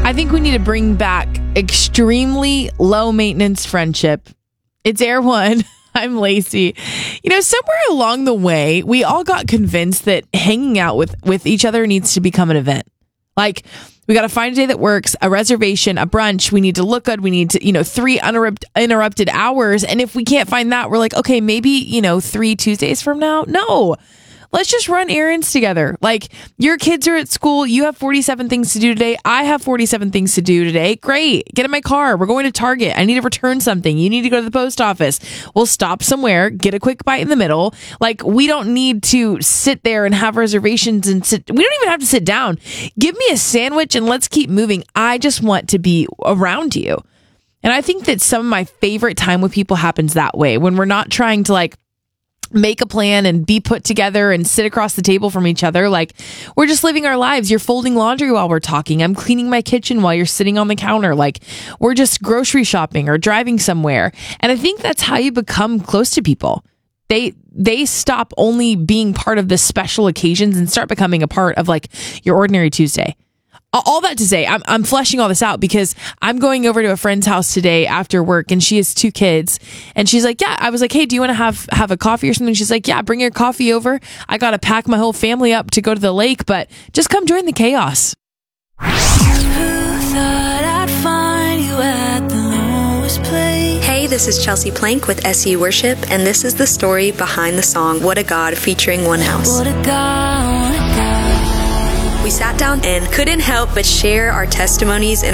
I think we need to bring back extremely low maintenance friendship. It's Air One. I'm Lacey. Somewhere along the way, we all got convinced that hanging out with each other needs to become an event. Like, we got to find a day that works, a reservation, a brunch. We need to look good. We need to, 3 uninterrupted hours. And if we can't find that, we're like, okay, maybe, 3 Tuesdays from now. No. Let's just run errands together. Like, your kids are at school. You have 47 things to do today. I have 47 things to do today. Great. Get in my car. We're going to Target. I need to return something. You need to go to the post office. We'll stop somewhere, get a quick bite in the middle. Like, we don't need to sit there and have reservations and sit. We don't even have to sit down. Give me a sandwich and let's keep moving. I just want to be around you. And I think that some of my favorite time with people happens that way, when we're not trying to make a plan and be put together and sit across the table from each other. Like, we're just living our lives. You're folding laundry while we're talking. I'm cleaning my kitchen while you're sitting on the counter. Like, we're just grocery shopping or driving somewhere. And I think that's how you become close to people. They stop only being part of the special occasions and start becoming a part of your ordinary Tuesday. All that to say, I'm fleshing all this out because I'm going over to a friend's house today after work, and she has 2 kids. And she's like, yeah. I was like, hey, do you want to have a coffee or something? She's like, yeah, bring your coffee over. I got to pack my whole family up to go to the lake, but just come join the chaos. Who thought I'd find you at the lowest place? Hey, this is Chelsea Plank with SU Worship, and this is the story behind the song What a God featuring One House. What a God, what a God. We sat down and couldn't help but share our testimonies and